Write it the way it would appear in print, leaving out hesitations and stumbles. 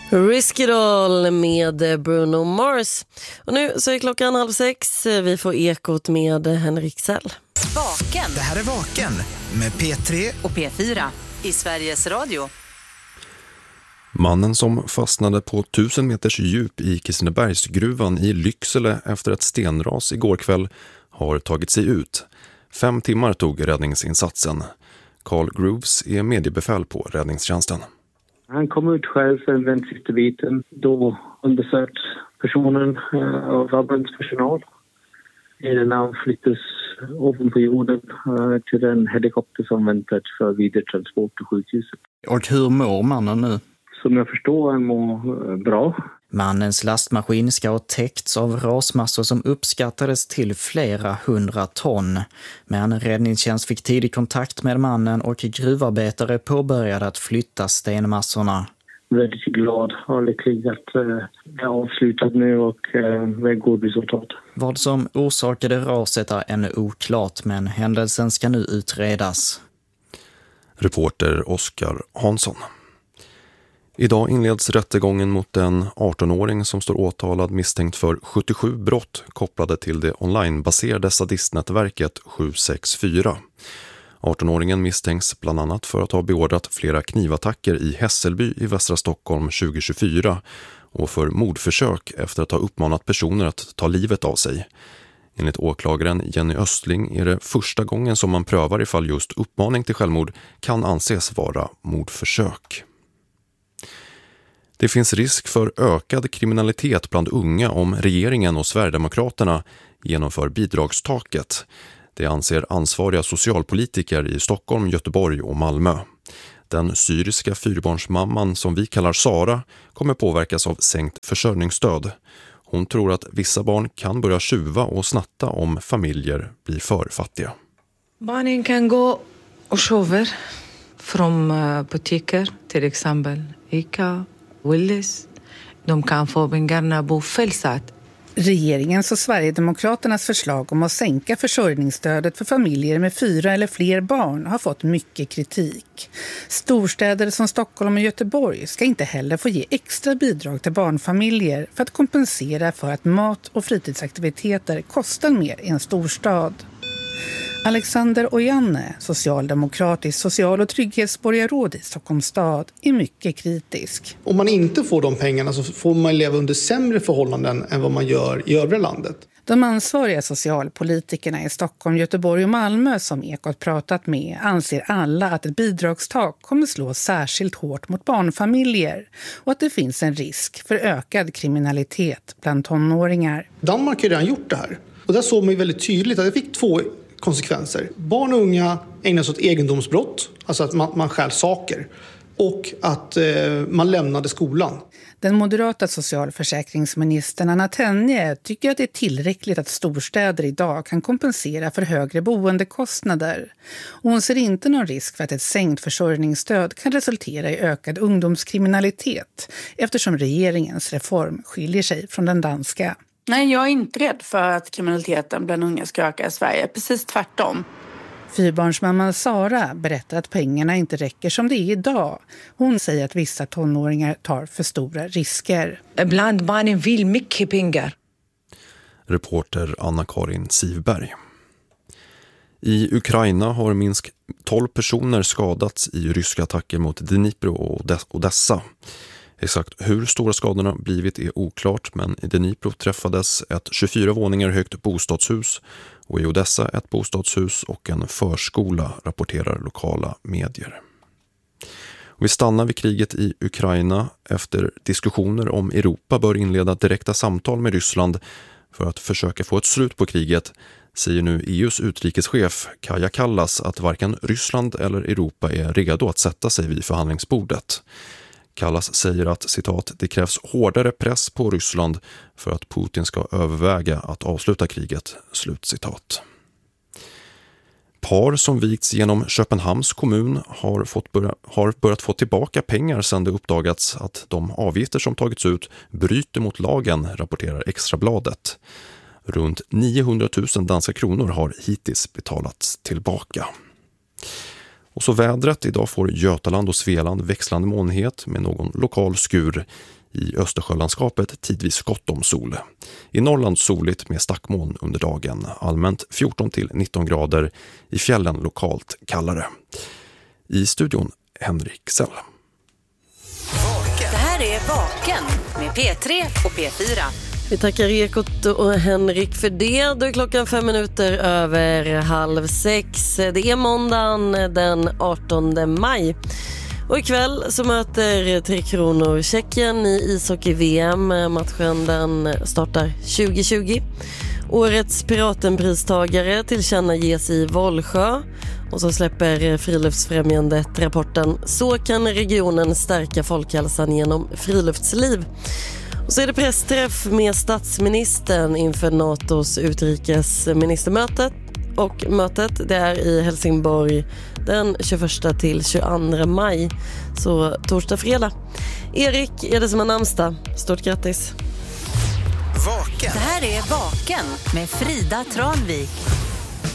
Risk It All med Bruno Mars. Och nu så är klockan 5:30. Vi får ekot med Henrik Sell. Vaken. Det här är Vaken med P3 och P4 i Sveriges Radio. Mannen som fastnade på 1000 meters djup i Kristinebergsgruvan i Lycksele efter ett stenras igår kväll har tagit sig ut. 5 timmar tog räddningsinsatsen. Carl Grooves är mediebefäl på räddningstjänsten. Han kom ut själv för den sista biten. Då undersökt personen av ambulanspersonal innan han flyttas ovanpå jorden till den helikopter som väntat för vidare transport till sjukhuset. Och hur mår mannen nu? Som jag förstår, han mår bra. Mannens lastmaskin ska ha täckts av rasmassor som uppskattades till flera 100 ton. Men räddningstjänst fick tidig kontakt med mannen och gruvarbetare påbörjade att flytta stenmassorna. Väldigt glad och lycklig att det är avslutat nu och med god resultat. Vad som orsakade raset är ännu oklart, men händelsen ska nu utredas. Reporter Oskar Hansson. Idag inleds rättegången mot en 18-åring som står åtalad misstänkt för 77 brott kopplade till det onlinebaserade sadistnätverket 764. 18-åringen misstänks bland annat för att ha beordrat flera knivattacker i Hässelby i västra Stockholm 2024 och för mordförsök efter att ha uppmanat personer att ta livet av sig. Enligt åklagaren Jenny Östling är det första gången som man prövar ifall just uppmaning till självmord kan anses vara mordförsök. Det finns risk för ökad kriminalitet bland unga om regeringen och Sverigedemokraterna genomför bidragstaket. Det anser ansvariga socialpolitiker i Stockholm, Göteborg och Malmö. Den syriska 4-barnsmamman som vi kallar Sara kommer påverkas av sänkt försörjningsstöd. Hon tror att vissa barn kan börja tjuva och snatta om familjer blir för fattiga. Barnen kan gå och tjuva från butiker, till exempel Ica, Willys. De kan få pengarna bo felsatt. Regeringens och Sverigedemokraternas förslag om att sänka försörjningsstödet för familjer med 4 eller fler barn har fått mycket kritik. Storstäder som Stockholm och Göteborg ska inte heller få ge extra bidrag till barnfamiljer för att kompensera för att mat- och fritidsaktiviteter kostar mer i en storstad. Alexander Ojanne, socialdemokratisk social- och trygghetsborgarråd i Stockholms stad, är mycket kritisk. Om man inte får de pengarna så får man leva under sämre förhållanden än vad man gör i övriga landet. De ansvariga socialpolitikerna i Stockholm, Göteborg och Malmö som Ekot pratat med anser alla att ett bidragstak kommer slå särskilt hårt mot barnfamiljer och att det finns en risk för ökad kriminalitet bland tonåringar. Danmark har redan gjort det här och där såg man ju väldigt tydligt att det fick 2 konsekvenser. Barn och unga ägnar sig åt egendomsbrott, alltså att man stjäl saker, och att man lämnade skolan. Den moderata socialförsäkringsministern Anna Tenje tycker att det är tillräckligt att storstäder idag kan kompensera för högre boendekostnader. Och hon ser inte någon risk för att ett sänkt försörjningsstöd kan resultera i ökad ungdomskriminalitet eftersom regeringens reform skiljer sig från den danska. Nej, jag är inte rädd för att kriminaliteten bland unga ska öka i Sverige. Precis tvärtom. 4-barnsmamman Sara berättar att pengarna inte räcker som det är idag. Hon säger att vissa tonåringar tar för stora risker. Ibland barnen vill mycket pengar. Reporter Anna-Karin Sivberg. I Ukraina har minst 12 personer skadats i ryska attacker mot Dnipro och Odessa. Exakt hur stora skadorna blivit är oklart, men i Dnipro träffades ett 24 våningar högt bostadshus och i Odessa ett bostadshus och en förskola, rapporterar lokala medier. Och vi stannar vid kriget i Ukraina. Efter diskussioner om Europa bör inleda direkta samtal med Ryssland för att försöka få ett slut på kriget, säger nu EUs utrikeschef Kaja Kallas att varken Ryssland eller Europa är redo att sätta sig vid förhandlingsbordet. Kallas säger att, citat, det krävs hårdare press på Ryssland för att Putin ska överväga att avsluta kriget, slutcitat. Par som vigts genom Köpenhamns kommun har börjat få tillbaka pengar sedan det uppdagats att de avgifter som tagits ut bryter mot lagen, rapporterar Extrabladet. Runt 900 000 danska kronor har hittills betalats tillbaka. Och så vädret, idag får Götaland och Svealand växlande molnighet med någon lokal skur. I Östersjölandskapet tidvis gott om sol. I Norrland soligt med stackmoln under dagen. Allmänt 14-19 grader. I fjällen lokalt kallare. I studion Henrik Sell. Det här är Vaken med P3 och P4. Vi tackar Ekot och Henrik för det. Då är klockan 5 minuter över 5:30. Det är måndagen den 18 maj. Och ikväll så möter Tre Kronor Tjeckien i ishockey-VM. Matchen den startar 2020. Årets Piratenpristagare tillkännages i Vollsjö. Och så släpper Friluftsfrämjandet rapporten Så kan regionen stärka folkhälsan genom friluftsliv. Och så är det pressträff med statsministern inför NATOs utrikesministermötet. Och mötet det är i Helsingborg den 21 till 22 maj. Så torsdag, fredag. Erik är det som har namnsdag. Stort grattis. Vaken. Det här är Vaken med Frida Tranvik.